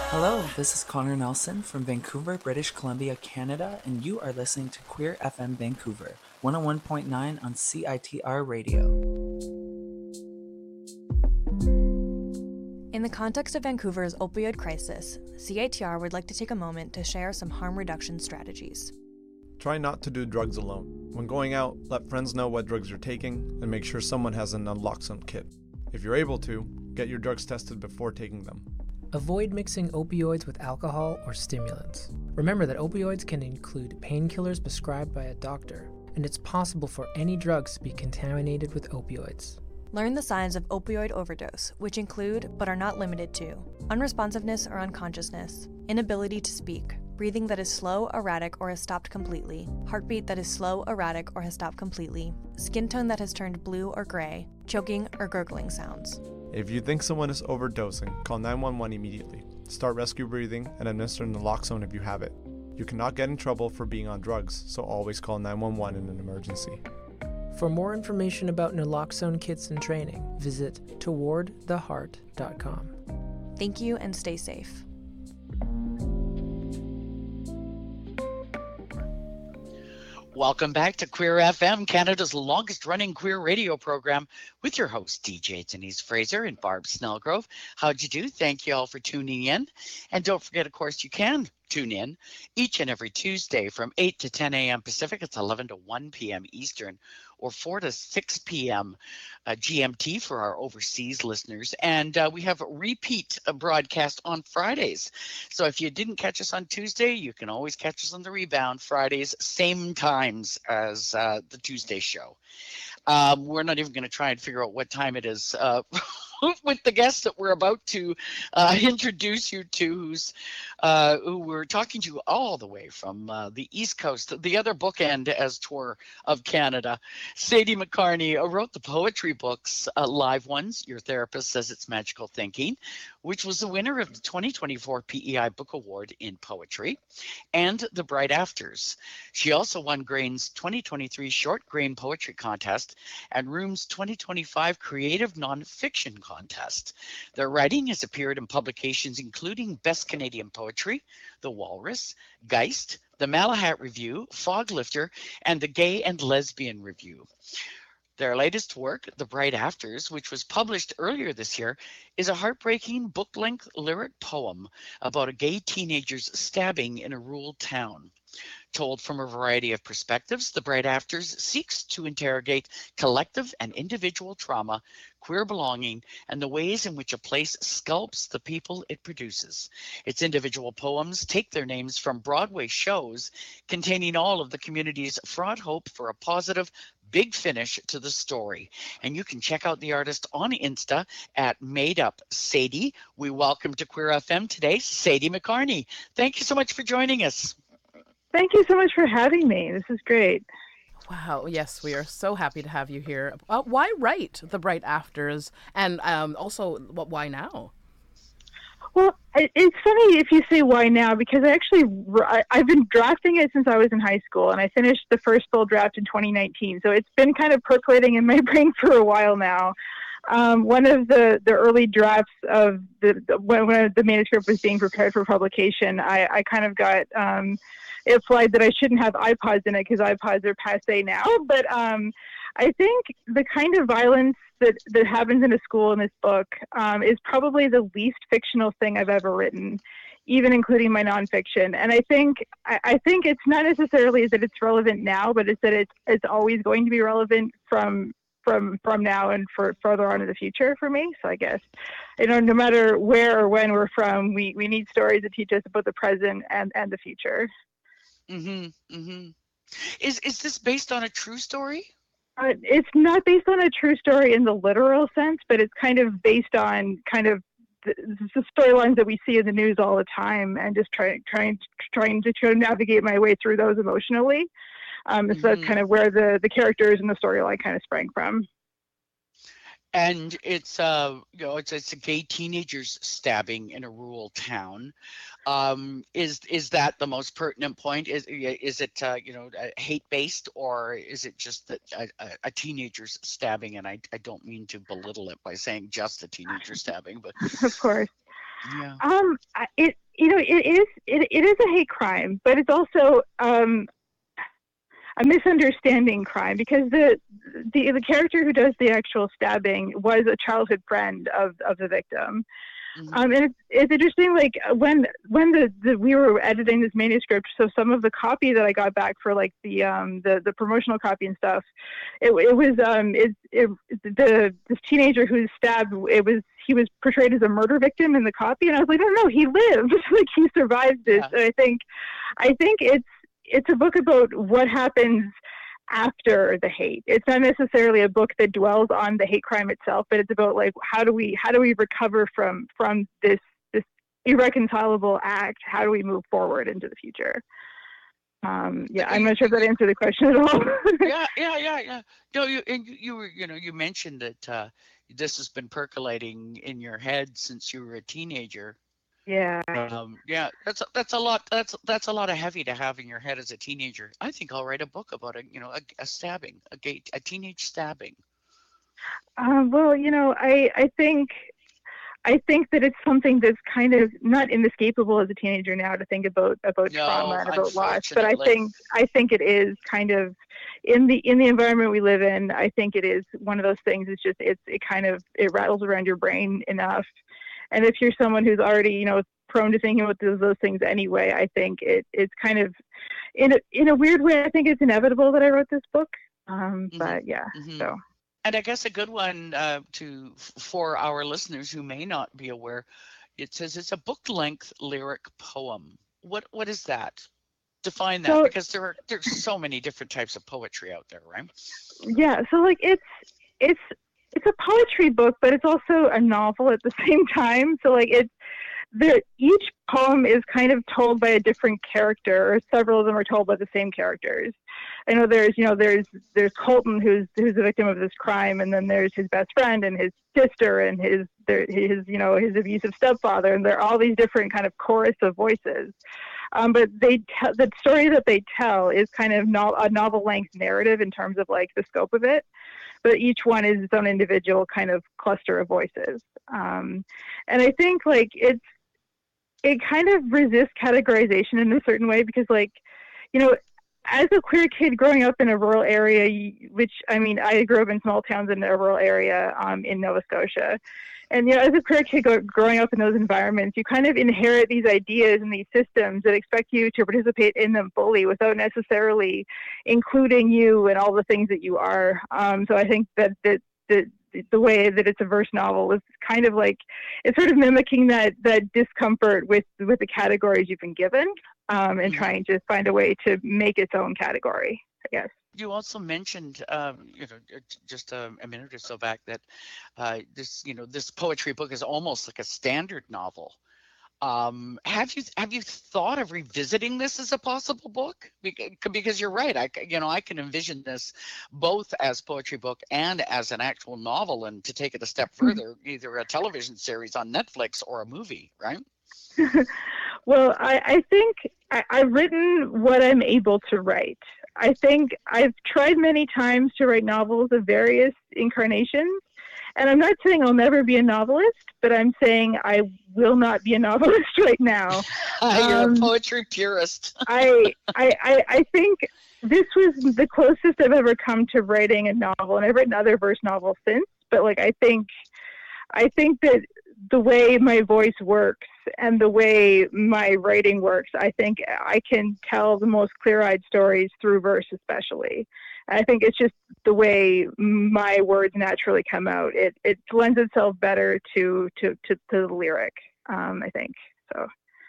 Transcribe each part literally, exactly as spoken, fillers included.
Hello, this is Connor Nelson from Vancouver, British Columbia, Canada, and you are listening to Queer F M Vancouver, one oh one point nine on C I T R Radio. In the context of Vancouver's opioid crisis, C I T R would like to take a moment to share some harm reduction strategies. Try not to do drugs alone. When going out, let friends know what drugs you're taking and make sure someone has an naloxone kit. If you're able to, get your drugs tested before taking them. Avoid mixing opioids with alcohol or stimulants. Remember that opioids can include painkillers prescribed by a doctor, and it's possible for any drugs to be contaminated with opioids. Learn the signs of opioid overdose, which include, but are not limited to, unresponsiveness or unconsciousness, inability to speak, breathing that is slow, erratic, or has stopped completely, heartbeat that is slow, erratic, or has stopped completely, skin tone that has turned blue or gray, choking or gurgling sounds. If you think someone is overdosing, call nine one one immediately. Start rescue breathing and administer naloxone if you have it. You cannot get in trouble for being on drugs, so always call nine one one in an emergency. For more information about naloxone kits and training, visit toward the heart dot com. Thank you and stay safe. Welcome back to Queer F M, Canada's longest-running queer radio program, with your hosts, D J Denise Fraser and Barb Snellgrove. How'd you do? Thank you all for tuning in. And don't forget, of course, you can tune in each and every Tuesday from eight to ten a.m. Pacific. It's eleven to one p.m. Eastern, or four to six p.m. Uh, G M T for our overseas listeners. And uh, we have a repeat uh, broadcast on Fridays. So if you didn't catch us on Tuesday, you can always catch us on the rebound Fridays, same times as uh, the Tuesday show. Um, we're not even going to try and figure out what time it is uh, with the guests that we're about to uh, introduce you to, who's, uh, who we're talking to all the way from uh, the East Coast, the other bookend as tour of Canada. Sadie McCarney uh, wrote the poetry books, uh, Live Ones, Your Therapist Says It's Magical Thinking, which was the winner of the twenty twenty-four P E I Book Award in Poetry, and The Bright Afters. She also won Grain's twenty twenty-three Short Grain Poetry Contest and Room's twenty twenty-five Creative Nonfiction Contest. Their writing has appeared in publications including Best Canadian Poetry, The Walrus, Geist, The Malahat Review, Foglifter, and The Gay and Lesbian Review. Their latest work, The Bright Afters, which was published earlier this year, is a heartbreaking book-length lyric poem about a gay teenager's stabbing in a rural town. Told from a variety of perspectives, The Bright Afters seeks to interrogate collective and individual trauma, queer belonging, and the ways in which a place sculpts the people it produces. Its individual poems take their names from Broadway shows containing all of the community's fraught hope for a positive, big finish to the story. And you can check out the artist on Insta at Made Up Sadie. We welcome to Queer F M today, Sadie McCarney. Thank you so much for joining us. Thank you so much for having me. This is great. Wow. Yes, we are so happy to have you here. Uh, why write The Bright Afters? And um, also, what? why now? Well, it's funny if you say why now, because I actually, I've been drafting it since I was in high school, and I finished the first full draft in twenty nineteen. So it's been kind of percolating in my brain for a while now. Um, one of the, the early drafts of the, the when, when the manuscript was being prepared for publication, I, I kind of got um, it implied that I shouldn't have iPods in it because iPods are passé now. But um, I think the kind of violence that, that happens in a school in this book um, is probably the least fictional thing I've ever written, even including my nonfiction. And I think I, I think it's not necessarily that it's relevant now, but it's that it's it's always going to be relevant from from from now and for further on in the future for me. So I guess, you know, no matter where or when we're from, we, we need stories that teach us about the present and, and the future. Mm-hmm. Mm-hmm. Is is this based on a true story? Uh, it's not based on a true story in the literal sense, but it's kind of based on kind of the, the storylines that we see in the news all the time, and just trying trying trying to, to navigate my way through those emotionally. Um, mm-hmm. So that's kind of where the the characters and the storyline kind of sprang from. And it's uh you know it's it's a gay teenagers stabbing in a rural town. Um, is is that the most pertinent point? Is is it uh, you know hate based, or is it just that a, a, a teenager's stabbing? And I I don't mean to belittle it by saying just a teenager stabbing, but of course. Yeah. Um, it you know, it is it, it is a hate crime, but it's also um, a misunderstanding crime because the, the the character who does the actual stabbing was a childhood friend of, of the victim. Mm-hmm. Um, and it's, it's interesting, like when when the, the we were editing this manuscript, so some of the copy that I got back for like the um the, the promotional copy and stuff, it, it was um it, it the this teenager who was stabbed, it was he was portrayed as a murder victim in the copy, and I was like, no, no, he lived, like he survived this. Yeah. And I think I think it's it's a book about what happens after the hate. It's not necessarily a book that dwells on the hate crime itself, but it's about like how do we how do we recover from from this this irreconcilable act? How do we move forward into the future? Um, yeah, I'm not sure if that answered the question at all. yeah, yeah, yeah, yeah. No, you and you, you were you know you mentioned that uh, this has been percolating in your head since you were a teenager. Yeah. Um, yeah, that's a, that's a lot. That's that's a lot of heavy to have in your head as a teenager. I think I'll write a book about a you know a, a stabbing, a gay, a teenage stabbing. Um, well, you know, I I think I think that it's something that's kind of not inescapable as a teenager now to think about about no, trauma and about loss. But I think I think it is kind of in the in the environment we live in. I think it is one of those things. It's just it's it kind of it rattles around your brain enough. And if you're someone who's already, you know, prone to thinking about those, those things anyway, I think it it's kind of, in a, in a weird way, I think it's inevitable that I wrote this book. Um, mm-hmm. But yeah, mm-hmm. so. And I guess a good one uh, to for our listeners who may not be aware, it says it's a book-length lyric poem. What what is that? Define that, so, because there are there's so many different types of poetry out there, right? Yeah. So like it's it's. It's a poetry book, but it's also a novel at the same time. So like it's the each poem is kind of told by a different character, or several of them are told by the same characters. I know there's you know there's there's Colton who's who's the victim of this crime, and then there's his best friend and his sister and his their, his you know his abusive stepfather, and there are all these different kind of chorus of voices. Um, but they te- the story that they tell is kind of no- a novel length narrative in terms of like the scope of it. But each one is its own individual kind of cluster of voices. Um, and I think like it's, it kind of resists categorization in a certain way because like, you know, as a queer kid growing up in a rural area, which I mean, I grew up in small towns in a rural area um, in Nova Scotia. And, you know, as a queer kid go, growing up in those environments, you kind of inherit these ideas and these systems that expect you to participate in them fully without necessarily including you and all the things that you are. Um, so I think that, that, that the way that it's a verse novel is kind of like, it's sort of mimicking that, that discomfort with, with the categories you've been given um, and trying to find a way to make its own category, I guess. You also mentioned, um, you know, just a, a minute or so back that uh, this, you know, this poetry book is almost like a standard novel. Um, have you have you thought of revisiting this as a possible book? Because, because you're right, I you know I can envision this both as poetry book and as an actual novel, and to take it a step further, either a television series on Netflix or a movie, right? Well, I, I think I, I've written what I'm able to write. I think I've tried many times to write novels of various incarnations, and I'm not saying I'll never be a novelist, but I'm saying I will not be a novelist right now. You're um, a poetry purist. I, I, I, I think this was the closest I've ever come to writing a novel, and I've written other verse novels since, but like I think, I think that the way my voice works and the way my writing works, I think I can tell the most clear-eyed stories through verse especially. I think it's just the way my words naturally come out. It it lends itself better to to, to, to the lyric, um, I think. So.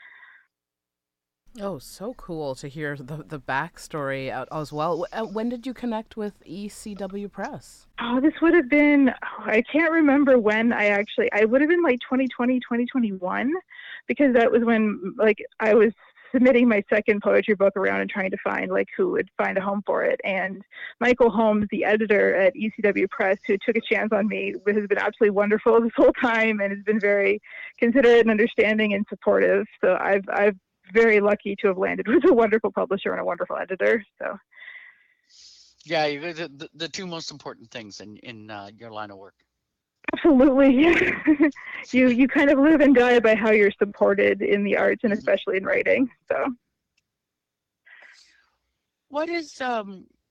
Oh, so cool to hear the, the backstory out as well. When did you connect with E C W Press? Oh, this would have been, oh, I can't remember when I actually, I would have been like twenty twenty, twenty twenty-one, because that was when like I was submitting my second poetry book around and trying to find like who would find a home for it. And Michael Holmes, the editor at E C W Press, who took a chance on me, has been absolutely wonderful this whole time and has been very considerate and understanding and supportive. So I've, I've, very lucky to have landed with a wonderful publisher and a wonderful editor. So, yeah, the, the, the two most important things in in uh, your line of work. Absolutely. you you kind of live and die by how you're supported in the arts, and especially in writing. So What is um